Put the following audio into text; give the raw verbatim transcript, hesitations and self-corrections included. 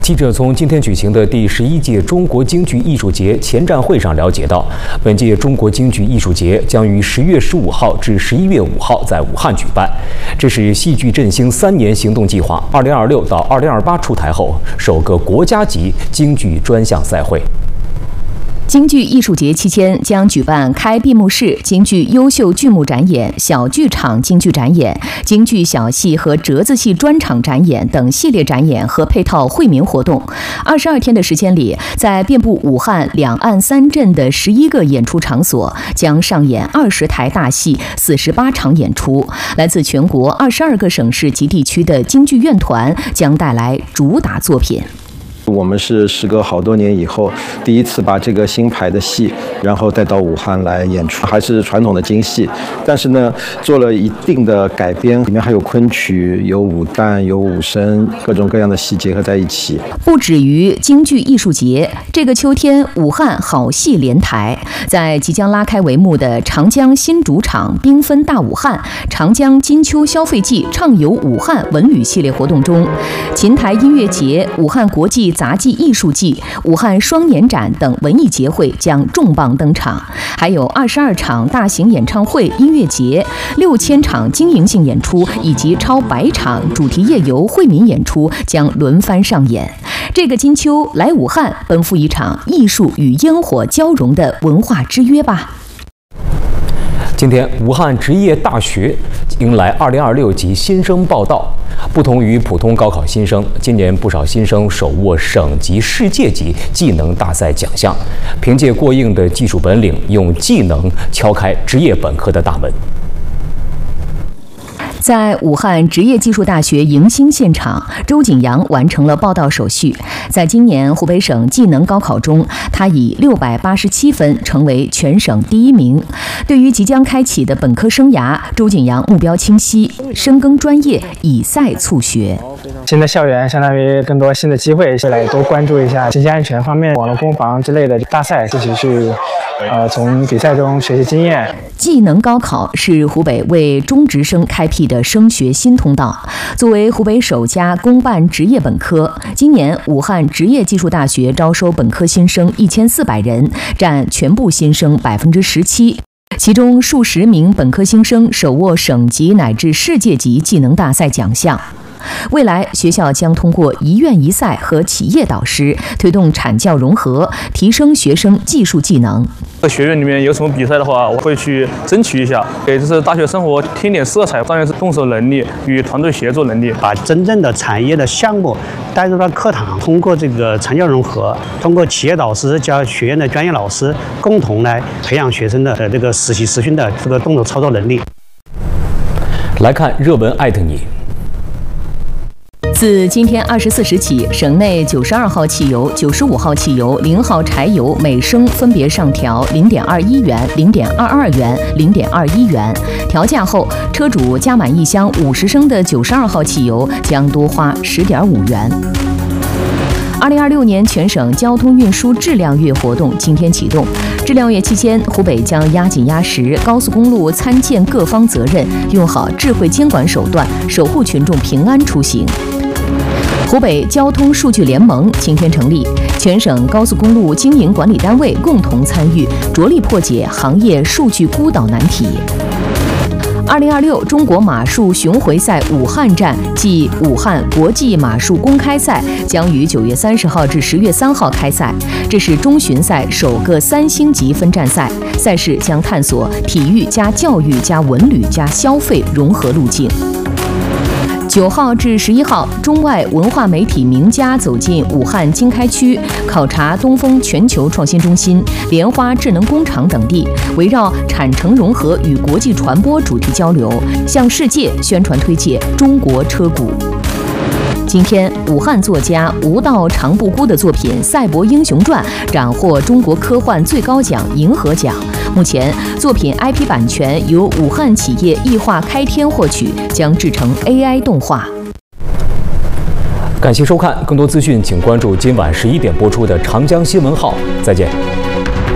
记者从今天举行的第十一届中国京剧艺术节前站会上了解到，本届中国京剧艺术节将于十月十五号至十一月五号在武汉举办。这是戏剧振兴三年行动计划二零二六到二零二八出台后首个国家级京剧专项赛会。 京剧艺术节期间将举办开闭幕式京剧优秀剧目展演、小剧场京剧展演、京剧小戏和折子戏专场展演等系列展演和配套惠民活动。二十二天的时间里，在遍布武汉两岸三镇的十一个演出场所，将上演二十台大戏、四十八场演出。来自全国二十二个省市及地区的京剧院团将带来主打作品。 我们是时隔好多年以后，第一次把这个新排的戏，然后带到武汉来演出，还是传统的京戏，但是呢，做了一定的改编，里面还有昆曲、有武旦、有武生，各种各样的戏结合在一起。 不止于京剧艺术节，这个秋天，武汉好戏连台，在即将拉开帷幕的长江新主场缤纷大武汉、长江金秋消费季畅游武汉文旅系列活动中，琴台音乐节、武汉国际 杂技艺术季、武汉双年展等文艺节会将重磅登场，还有二十二场大型演唱会、音乐节、六千场经营性演出以及超百场主题夜游、惠民演出将轮番上演。这个金秋来武汉，奔赴一场艺术与烟火交融的文化之约吧。 今天，武汉职业大学迎来二零二六级新生报到。不同于普通高考新生，今年不少新生手握省级、世界级技能大赛奖项，凭借过硬的技术本领，用技能敲开职业本科的大门。 在武汉职业技术大学迎新现场，周景阳完成了报到手续。在今年湖北省技能高考中，他以六百八十七分成为全省第一名。对于即将开启的本科生涯，周景阳目标清晰，深耕专业，以赛促学。 新的校园相当于更多新的机会，未来多关注一下信息安全方面、网络攻防之类的大赛，继续去呃从比赛中学习经验。 技能高考是湖北为中职生开辟的升学新通道。作为湖北首家公办职业本科，今年武汉职业技术大学招收本科新生一千四百人，占全部新生百分之十七。其中数十名本科新生手握省级乃至世界级技能大赛奖项。 未来，学校将通过一院一赛和企业导师，推动产教融合，提升学生技术技能。 学院里面有什么比赛的话，我会去争取一下，给就是大学生活添点色彩。当然是动手能力与团队协作能力， 把真正的产业的项目带入到课堂，通过这个产教融合，通过企业导师加学院的专业老师，共同来培养学生的这个实习实训的这个动手操作能力。 来看热文艾特你。 自今天二十四时起，省内九十二号汽油、九十五号汽油、零号柴油每升分别上调零点二一元、零点二二元、零点二一元。调价后，车主加满一箱五十升的九十二号汽油将多花十点五元。 二零二六年全省交通运输质量月活动今天启动。质量月期间，湖北将压紧压实高速公路参建各方责任，用好智慧监管手段，守护群众平安出行。湖北交通数据联盟今天成立，全省高速公路经营管理单位共同参与，着力破解行业数据孤岛难题。 二零二六中国马术巡回赛武汉站暨武汉国际马术公开赛将于九月三十号至十月三号开赛，这是中巡赛首个三星级分站赛。赛事将探索体育加教育加文旅加消费融合路径。 九号至十一号，中外文化媒体名家走进武汉经开区，考察东风全球创新中心、莲花智能工厂等地，围绕产城融合与国际传播主题交流，向世界宣传推介中国车股。 今天，武汉作家吴道长布姑的作品《赛博英雄传》斩获中国科幻最高奖银河奖。目前，作品 I P 版权由武汉企业异化开天获取，将制成 A I 动画。 感谢收看，更多资讯请关注今晚十一点播出的长江新闻号。再见。